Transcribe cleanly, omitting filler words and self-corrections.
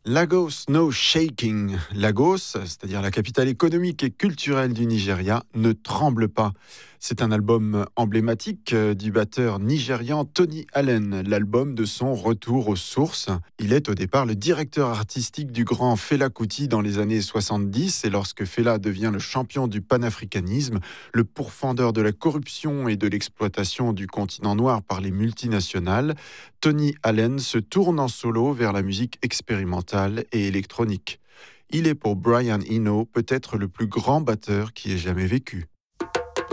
Lagos No Shaking. Lagos, c'est-à-dire la capitale économique et culturelle du Nigeria, ne tremble pas. C'est un album emblématique du batteur nigérian Tony Allen, l'album de son retour aux sources. Il est au départ le directeur artistique du grand Fela Kuti dans les années 70 et lorsque Fela devient le champion du panafricanisme, le pourfendeur de la corruption et de l'exploitation du continent noir par les multinationales, Tony Allen se tourne en solo vers la musique expérimentale et électronique. Il est pour Brian Eno peut-être le plus grand batteur qui ait jamais vécu.